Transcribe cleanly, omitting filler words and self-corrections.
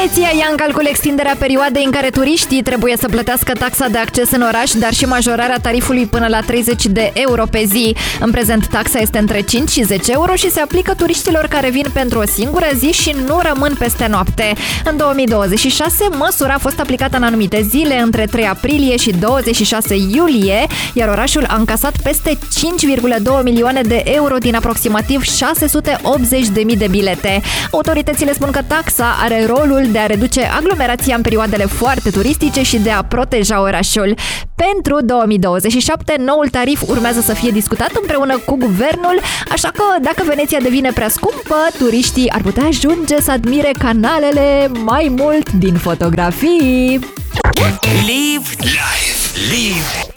Veneția ia în calcul extinderea perioadei în care turiștii trebuie să plătească taxa de acces în oraș, dar și majorarea tarifului până la 30 de euro pe zi. În prezent, taxa este între 5 și 10 euro și se aplică turiștilor care vin pentru o singură zi și nu rămân peste noapte. În 2026, măsura a fost aplicată în anumite zile, între 3 aprilie și 26 iulie, iar orașul a încasat peste 5,2 milioane de euro din aproximativ 680.000 de bilete. Autoritățile spun că taxa are rolul de a reduce aglomerația în perioadele foarte turistice și de a proteja orașul. Pentru 2027, noul tarif urmează să fie discutat împreună cu guvernul, așa că dacă Veneția devine prea scumpă, turiștii ar putea ajunge să admire canalele mai mult din fotografii. Live, live, live.